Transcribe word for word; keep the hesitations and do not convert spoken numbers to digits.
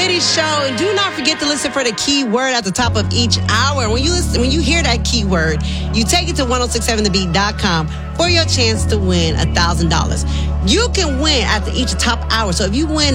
Diddy Show. And do not forget to listen for the keyword at the top of each hour. When you listen, when you hear that keyword, you take it to ten sixty-seven the beat dot com for your chance to win one thousand dollars. You can win after each top hour. So if you win